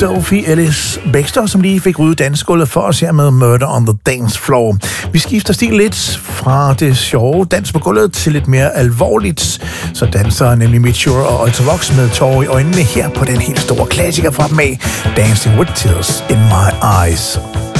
Sophie Ellis Bextor, som lige fik ryddet dansegulvet for os her med Murder on the Dance Floor. Vi skifter stil lidt fra det sjove dans på gulvet til lidt mere alvorligt. Så danser nemlig Mitchell og Ultravox med tårer i øjnene her på den helt store klassiker fra dem af, Dancing with Tears in My Eyes.